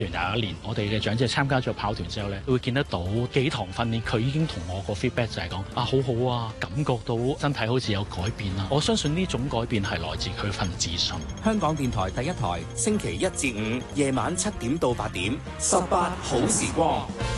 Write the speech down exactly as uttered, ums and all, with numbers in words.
廿一年，我哋嘅長者參加咗跑團之後咧，會見得到幾堂訓練，佢已經同我個 feedback 就係講啊，好好啊，感覺到身體好似有改變啦。我相信呢種改變係來自佢份自信。 香港電台第一台，星期一至五夜晚七點到八點，十八好時光。